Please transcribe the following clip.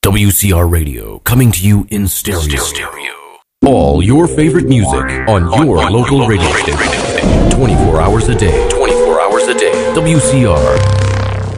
WCR Radio, coming to you in stereo. All your favorite music on your local radio station. 24 hours a day. WCR.